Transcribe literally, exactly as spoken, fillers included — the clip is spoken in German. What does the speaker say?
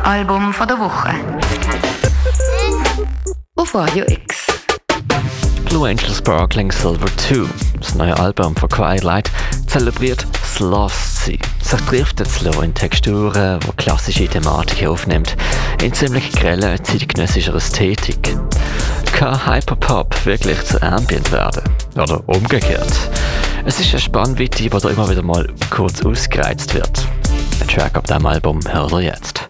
Album von der Woche. Auf Radio X. Blue Angel Sparkling Silver zwei, das neue Album von Quiet Light, zelebriert das Lost-Sein. Sich driften zu lassen in Texturen, die klassische Thematiken aufnimmt, in ziemlich grellen zeitgenössischer Ästhetik. Kann Hyperpop wirklich zu Ambient werden? Oder umgekehrt? Es ist eine Spannweite, die da immer wieder mal kurz ausgereizt wird. Ein Track auf diesem Album hört ihr jetzt.